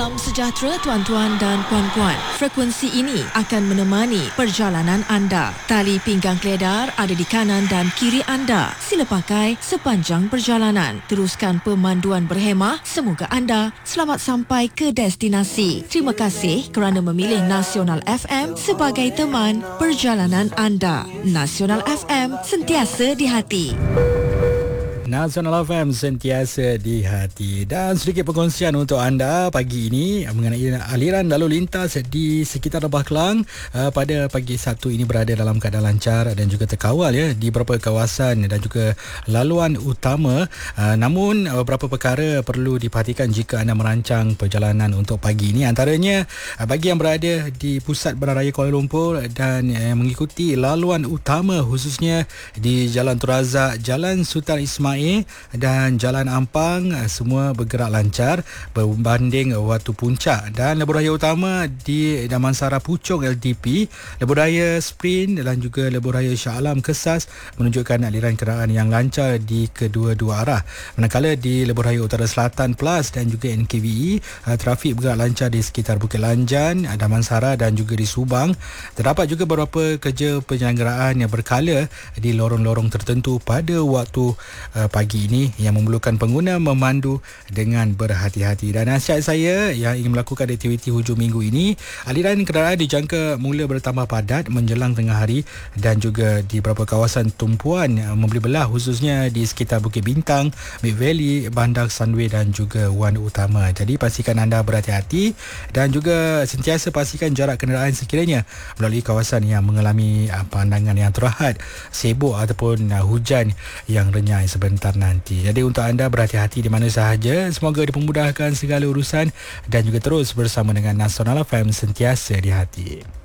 Salam sejahtera tuan-tuan dan puan-puan. Frekuensi ini akan menemani perjalanan anda. Tali pinggang keledar ada di kanan dan kiri anda. Sila pakai sepanjang perjalanan. Teruskan pemanduan berhemah. Semoga anda selamat sampai ke destinasi. Terima kasih kerana memilih Nasional FM sebagai teman perjalanan anda. Nasional FM, sentiasa di hati. Nasional FM, sentiasa di hati. Dan sedikit perkongsian untuk anda pagi ini mengenai aliran lalu lintas di sekitar Lembah Kelang pada pagi Sabtu ini berada dalam keadaan lancar dan juga terkawal ya di beberapa kawasan dan juga laluan utama. Namun beberapa perkara perlu diperhatikan jika anda merancang perjalanan untuk pagi ini. Antaranya bagi yang berada di pusat Bandaraya Kuala Lumpur dan mengikuti laluan utama khususnya di Jalan Tun Razak, Jalan Sultan Ismail dan Jalan Ampang, semua bergerak lancar berbanding waktu puncak. Dan lebuh raya utama di Damansara Puchong LDP, lebuh raya Sprint dan juga lebuh raya Shah Alam Kesas menunjukkan aliran kenderaan yang lancar di kedua-dua arah. Manakala di lebuh raya Utara Selatan Plus dan juga NKVE, trafik bergerak lancar di sekitar Bukit Lanjan, Damansara dan juga di Subang. Terdapat juga beberapa kerja penyelenggaraan yang berkala di lorong-lorong tertentu pada waktu pagi ini yang memerlukan pengguna memandu dengan berhati-hati. Dan nasihat saya yang ingin melakukan aktiviti hujung minggu ini, aliran kenderaan dijangka mula bertambah padat menjelang tengah hari dan juga di beberapa kawasan tumpuan membeli belah khususnya di sekitar Bukit Bintang, Mid Valley, Bandar Sunway dan juga Wan Utama. Jadi pastikan anda berhati-hati dan juga sentiasa pastikan jarak kenderaan sekiranya melalui kawasan yang mengalami pandangan yang terhad, sibuk ataupun hujan yang renyai sebentar nanti. Jadi untuk anda berhati-hati di mana sahaja. Semoga dipermudahkan segala urusan dan juga terus bersama dengan Nasional FM, sentiasa di hati.